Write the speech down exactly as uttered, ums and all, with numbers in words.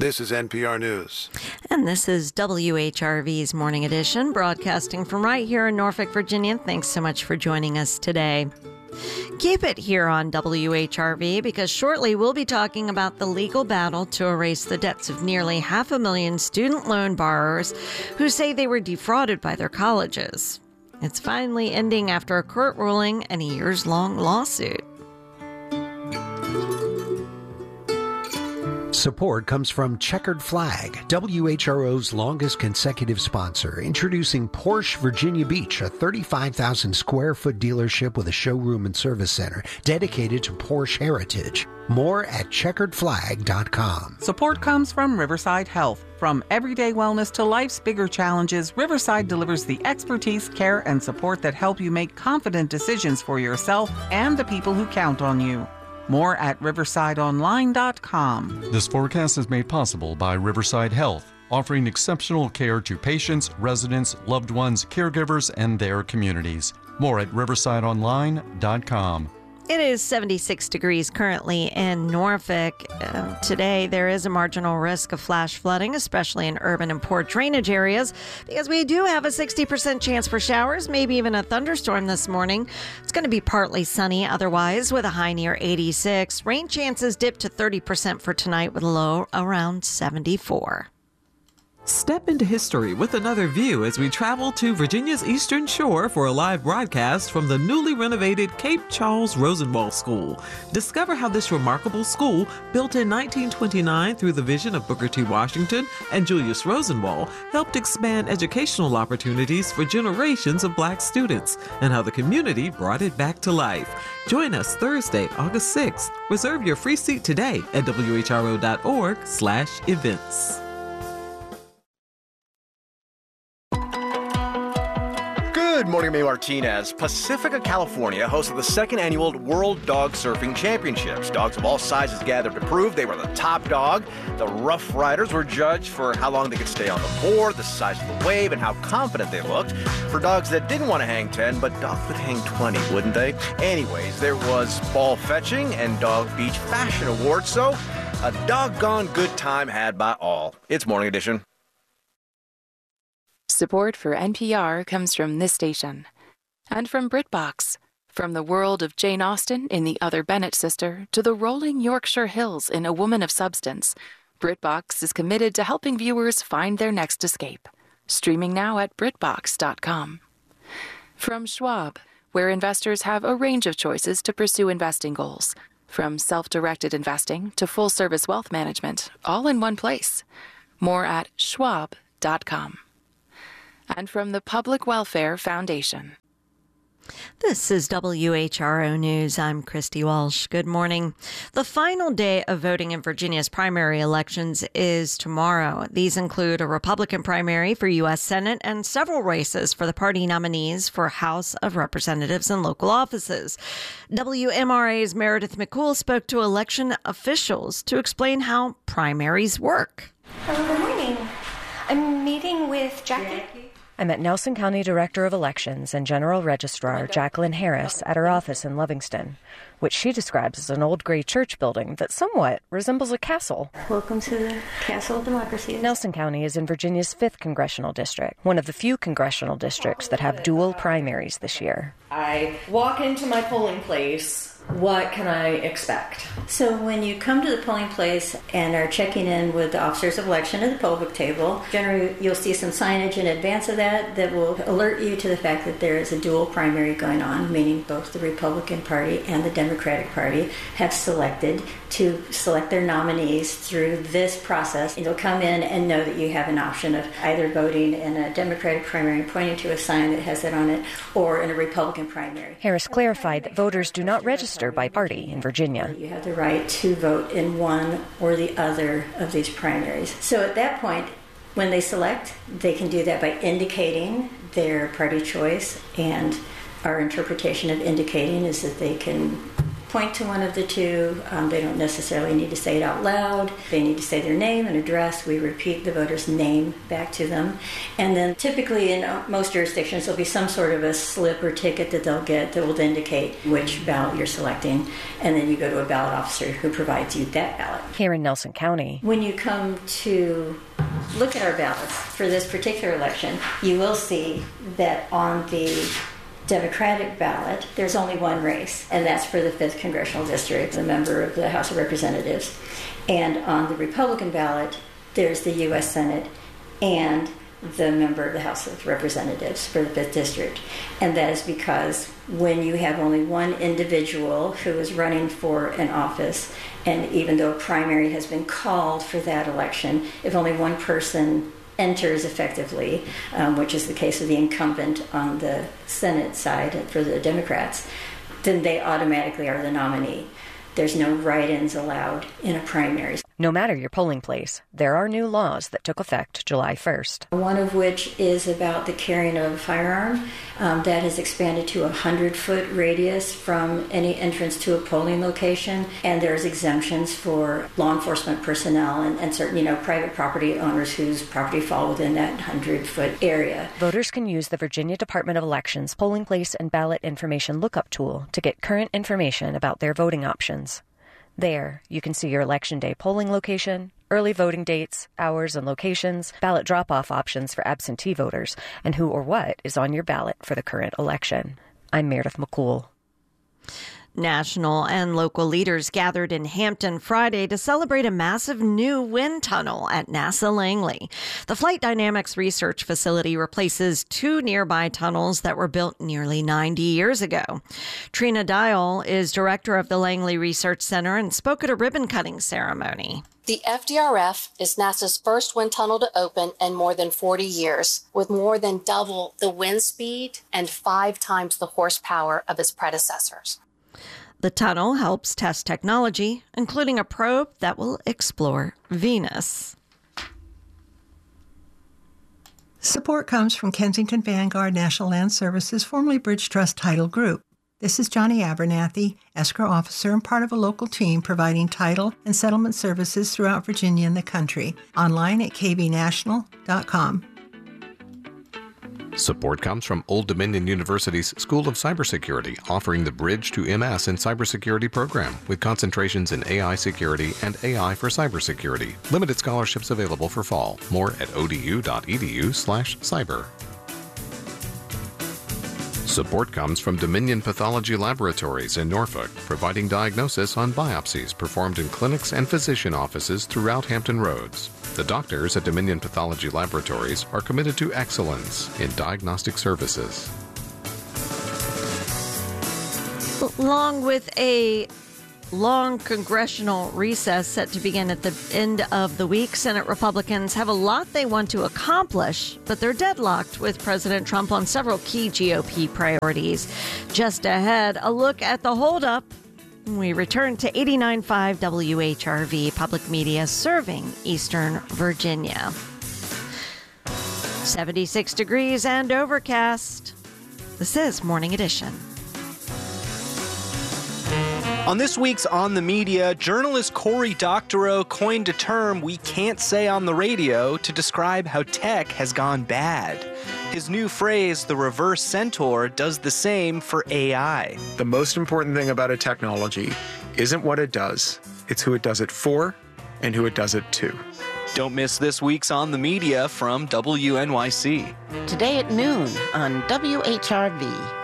This is N P R News. And this is W H R V's Morning Edition, broadcasting from right here in Norfolk, Virginia. Thanks so much for joining us today. Keep it here on W H R V because shortly we'll be talking about the legal battle to erase the debts of nearly half a million student loan borrowers who say they were defrauded by their colleges. It's finally ending after a court ruling and a years-long lawsuit. Support comes from Checkered Flag, W H R O's longest consecutive sponsor, introducing Porsche Virginia Beach, a thirty-five thousand square foot dealership with a showroom and service center dedicated to Porsche heritage. More at checkered flag dot com. Support comes from Riverside Health. From everyday wellness to life's bigger challenges, Riverside delivers the expertise, care, and support that help you make confident decisions for yourself and the people who count on you. More at riverside online dot com. This forecast is made possible by Riverside Health, offering exceptional care to patients, residents, loved ones, caregivers, and their communities. More at riverside online dot com. It is seventy-six degrees currently in Norfolk. Uh, today, there is a marginal risk of flash flooding, especially in urban and poor drainage areas, because we do have a sixty percent chance for showers, maybe even a thunderstorm this morning. It's going to be partly sunny otherwise, with a high near eighty-six. Rain chances dip to thirty percent for tonight, with a low around seventy-four. Step into history with another view as we travel to Virginia's Eastern Shore for a live broadcast from the newly renovated Cape Charles Rosenwald School. Discover how this remarkable school, built in nineteen twenty-nine through the vision of Booker T. Washington and Julius Rosenwald, helped expand educational opportunities for generations of Black students, and how the community brought it back to life. Join us Thursday, August sixth. Reserve your free seat today at W H R O dot org slash events. Good morning, May Martinez. Pacifica, California hosted the second annual World Dog Surfing Championships. Dogs of all sizes gathered to prove they were the top dog. The Rough Riders were judged for how long they could stay on the board, the size of the wave, and how confident they looked. For dogs that didn't want to hang ten, but dogs would hang twenty, wouldn't they? Anyways, there was ball fetching and Dog Beach Fashion Awards, so a doggone good time had by all. It's Morning Edition. Support for N P R comes from this station and from BritBox. From the world of Jane Austen in The Other Bennett Sister to the rolling Yorkshire Hills in A Woman of Substance, BritBox is committed to helping viewers find their next escape. Streaming now at brit box dot com. From Schwab, where investors have a range of choices to pursue investing goals. From self-directed investing to full-service wealth management, all in one place. More at schwab dot com. And from the Public Welfare Foundation. This is W H R O News. I'm Christy Walsh. Good morning. The final day of voting in Virginia's primary elections is tomorrow. These include a Republican primary for U S Senate and several races for the party nominees for House of Representatives and local offices. W M R A's Meredith McCool spoke to election officials to explain how primaries work. Hello, good morning. I'm meeting with Jackie. I'm at Nelson County Director of Elections and General Registrar Jacqueline Harris at her office in Livingston, which she describes as an old gray church building that somewhat resembles a castle. Welcome to the Castle of Democracy. Nelson County is in Virginia's fifth congressional district, one of the few congressional districts that have dual primaries this year. I walk into my polling place. What can I expect? So when you come to the polling place and are checking in with the officers of election at the public table, generally you'll see some signage in advance of that that will alert you to the fact that there is a dual primary going on, meaning both the Republican Party and the Democratic Party have selected to select their nominees through this process. You'll come in and know that you have an option of either voting in a Democratic primary and pointing to a sign that has that on it, or in a Republican primary. Harris clarified that voters do not register by party in Virginia. You have the right to vote in one or the other of these primaries. So at that point, when they select, they can do that by indicating their party choice, and our interpretation of indicating is that they can point to one of the two. Um, they don't necessarily need to say it out loud. They need to say their name and address. We repeat the voter's name back to them. And then typically in most jurisdictions, there'll be some sort of a slip or ticket that they'll get that will indicate which ballot you're selecting. And then you go to a ballot officer who provides you that ballot. Here in Nelson County, when you come to look at our ballots for this particular election, you will see that on the Democratic ballot, there's only one race, and that's for the fifth Congressional District, the member of the House of Representatives. And on the Republican ballot, there's the U S Senate and the member of the House of Representatives for the fifth District. And that is because when you have only one individual who is running for an office, and even though a primary has been called for that election, if only one person enters effectively, um, which is the case of the incumbent on the Senate side for the Democrats, then they automatically are the nominee. There's no write-ins allowed in a primary. No matter your polling place, there are new laws that took effect July first. One of which is about the carrying of a firearm. Um, that has expanded to a hundred-foot radius from any entrance to a polling location, and there's exemptions for law enforcement personnel and, and certain, you know, private property owners whose property fall within that hundred-foot area. Voters can use the Virginia Department of Elections polling place and ballot information lookup tool to get current information about their voting options. There, you can see your Election Day polling location, early voting dates, hours and locations, ballot drop-off options for absentee voters, and who or what is on your ballot for the current election. I'm Meredith McCool. National and local leaders gathered in Hampton Friday to celebrate a massive new wind tunnel at NASA Langley. The Flight Dynamics Research Facility replaces two nearby tunnels that were built nearly ninety years ago. Trina Dial is director of the Langley Research Center and spoke at a ribbon-cutting ceremony. The F D R F is NASA's first wind tunnel to open in more than forty years, with more than double the wind speed and five times the horsepower of its predecessors. The tunnel helps test technology, including a probe that will explore Venus. Support comes from Kensington Vanguard National Land Services, formerly Bridge Trust Title Group. This is Johnny Abernathy, escrow officer and part of a local team providing title and settlement services throughout Virginia and the country. Online at k b national dot com. Support comes from Old Dominion University's School of Cybersecurity, offering the Bridge to M S in Cybersecurity program with concentrations in A I security and A I for cybersecurity. Limited scholarships available for fall. More at o d u dot e d u slash cyber. Support comes from Dominion Pathology Laboratories in Norfolk, providing diagnosis on biopsies performed in clinics and physician offices throughout Hampton Roads. The doctors at Dominion Pathology Laboratories are committed to excellence in diagnostic services. Along with a long congressional recess set to begin at the end of the week, Senate Republicans have a lot they want to accomplish, but they're deadlocked with President Trump on several key G O P priorities. Just ahead, a look at the holdup. We return to eighty-nine point five W H R V Public Media, serving Eastern Virginia. seventy-six degrees and overcast. This is Morning Edition. On this week's On the Media, journalist Cory Doctorow coined a term we can't say on the radio to describe how tech has gone bad. His new phrase, the reverse centaur, does the same for A I. The most important thing about a technology isn't what it does, it's who it does it for and who it does it to. Don't miss this week's On the Media from W N Y C. Today at noon on W H R V.